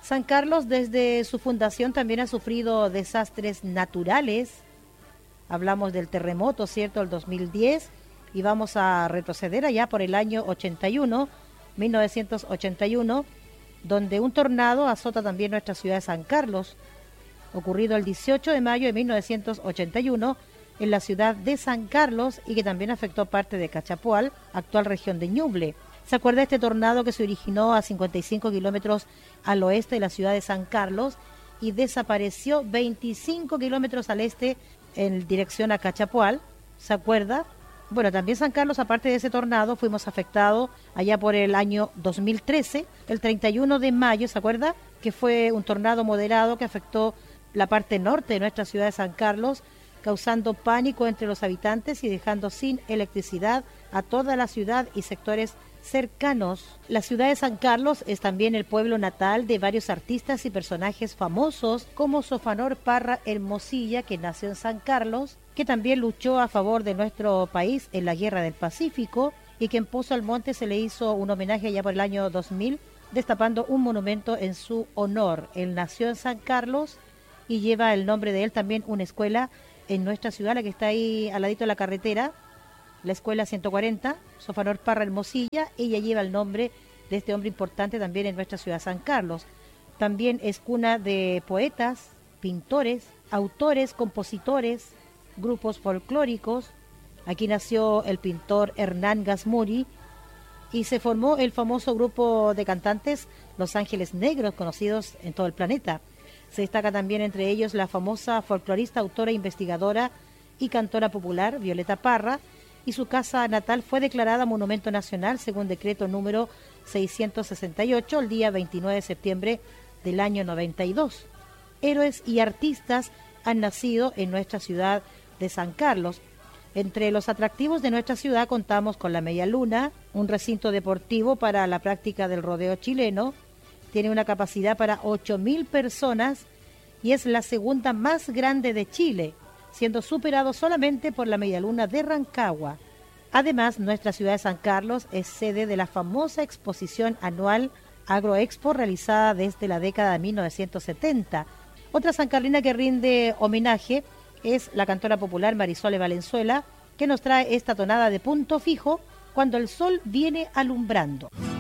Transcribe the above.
San Carlos desde su fundación también ha sufrido desastres naturales. Hablamos del terremoto, ¿cierto?, el 2010, y vamos a retroceder allá por el año 81, 1981, donde un tornado azota también nuestra ciudad de San Carlos, ocurrido el 18 de mayo de 1981 en la ciudad de San Carlos y que también afectó parte de Cachapoal, actual región de Ñuble. ¿Se acuerda de este tornado que se originó a 55 kilómetros al oeste de la ciudad de San Carlos y desapareció 25 kilómetros al este en dirección a Cachapoal? ¿Se acuerda? Bueno, también San Carlos, aparte de ese tornado, fuimos afectados allá por el año 2013, el 31 de mayo, ¿se acuerda? Que fue un tornado moderado que afectó la parte norte de nuestra ciudad de San Carlos, causando pánico entre los habitantes y dejando sin electricidad a toda la ciudad y sectores cercanos. La ciudad de San Carlos es también el pueblo natal de varios artistas y personajes famosos como Sofanor Parra Hermosilla, que nació en San Carlos, que también luchó a favor de nuestro país en la Guerra del Pacífico y que en Pozo Almonte se le hizo un homenaje ya por el año 2000, destapando un monumento en su honor. Él nació en San Carlos y lleva el nombre de él también una escuela en nuestra ciudad, la que está ahí al ladito de la carretera, la escuela 140, Sofanor Parra Hermosilla. Ella lleva el nombre de este hombre importante también en nuestra ciudad San Carlos. También es cuna de poetas, pintores, autores, compositores, grupos folclóricos. Aquí nació el pintor Hernán Gasmuri y se formó el famoso grupo de cantantes Los Ángeles Negros, conocidos en todo el planeta. Se destaca también entre ellos la famosa folclorista, autora, investigadora y cantora popular Violeta Parra, y su casa natal fue declarada Monumento Nacional según decreto número 668 el día 29 de septiembre del año 92. Héroes y artistas han nacido en nuestra ciudad de San Carlos. Entre los atractivos de nuestra ciudad contamos con la Media Luna, un recinto deportivo para la práctica del rodeo chileno. Tiene una capacidad para 8.000 personas y es la segunda más grande de Chile, siendo superado solamente por la Media Luna de Rancagua. Además, nuestra ciudad de San Carlos es sede de la famosa exposición anual Agroexpo, realizada desde la década de 1970. Otra sancarlina que rinde homenaje es la cantora popular Marisole Valenzuela, que nos trae esta tonada de Punto Fijo, cuando el sol viene alumbrando.